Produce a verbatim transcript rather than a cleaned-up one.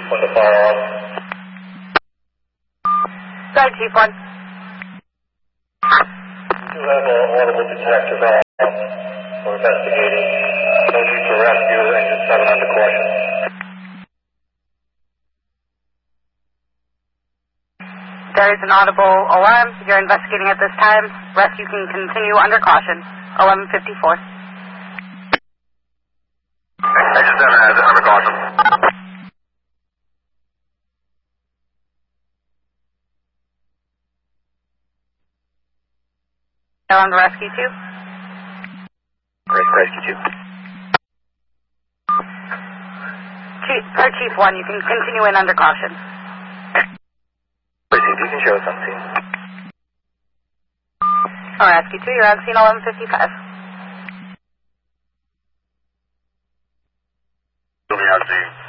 One to follow up. Sorry, Chief one. You have an audible detector valve. We're investigating. No need for rescue. Engine seven under caution. There is an audible alarm. You're investigating at this time. Rescue can continue under caution. eleven fifty-four. Engine seven has it under caution. Now on to rescue two. Great, rescue two. Chief, per Chief one, you can continue in under caution. Rescue two can show us on scene. Or rescue two, you're on scene eleven fifty-five. You'll be on scene.